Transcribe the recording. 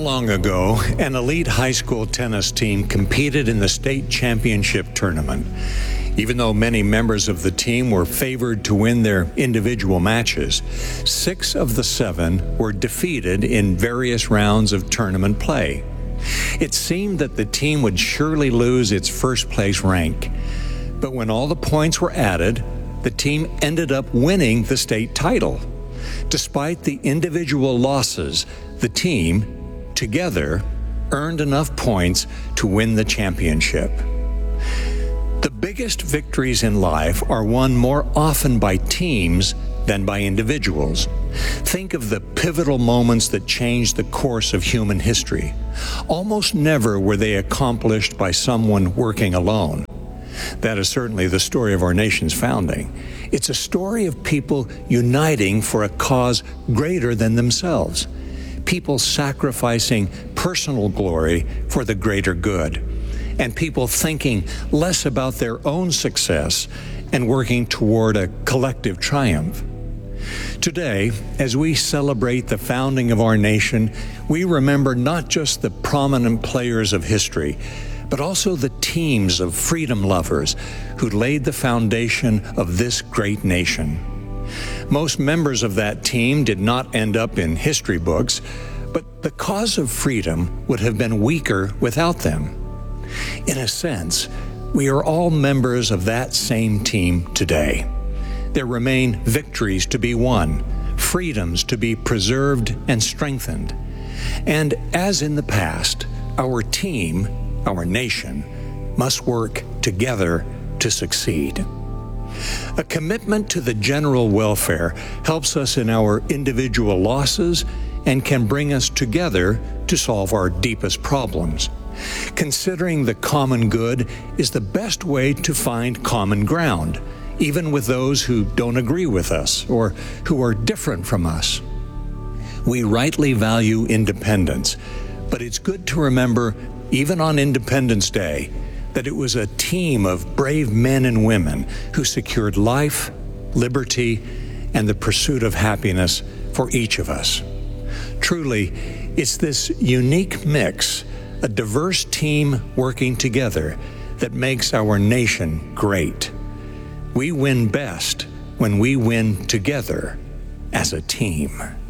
long ago, an elite high school tennis team competed in the state championship tournament. Even though many members of the team were favored to win their individual matches, 6 of the 7 were defeated in various rounds of tournament play. It seemed that the team would surely lose its first-place rank. But when all the points were added, the team ended up winning the state title. Despite the individual losses, the team, together, earned enough points to win the championship. The biggest victories in life are won more often by teams than by individuals. Think of the pivotal moments that changed the course of human history. Almost never were they accomplished by someone working alone. That is certainly the story of our nation's founding. It's a story of people uniting for a cause greater than themselves. People sacrificing personal glory for the greater good, and people thinking less about their own success and working toward a collective triumph. Today, as we celebrate the founding of our nation, we remember not just the prominent players of history, but also the teams of freedom lovers who laid the foundation of this great nation. Most members of that team did not end up in history books, but the cause of freedom would have been weaker without them. In a sense, we are all members of that same team today. There remain victories to be won, freedoms to be preserved and strengthened. And as in the past, our team, our nation, must work together to succeed. A commitment to the general welfare helps us in our individual losses and can bring us together to solve our deepest problems. Considering the common good is the best way to find common ground, even with those who don't agree with us or who are different from us. We rightly value independence, but it's good to remember, even on Independence Day, that it was a team of brave men and women who secured life, liberty, and the pursuit of happiness for each of us. Truly, it's this unique mix, a diverse team working together, that makes our nation great. We win best when we win together as a team.